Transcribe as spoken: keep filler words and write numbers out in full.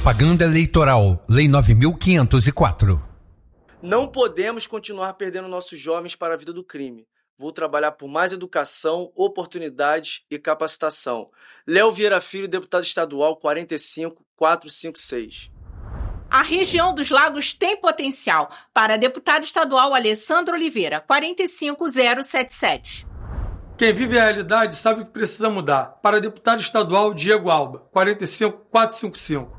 Propaganda Eleitoral, Lei nove mil quinhentos e quatro. Não podemos continuar perdendo nossos jovens para a vida do crime. Vou trabalhar por mais educação, oportunidades e capacitação. Léo Vieira Filho, deputado estadual quarenta e cinco, quatrocentos e cinquenta e seis. A região dos Lagos tem potencial. Para deputado estadual Alessandro Oliveira, quarenta e cinco mil setenta e sete. Quem vive a realidade sabe o que precisa mudar. Para deputado estadual Diego Alba, quarenta e cinco, quatrocentos e cinquenta e cinco.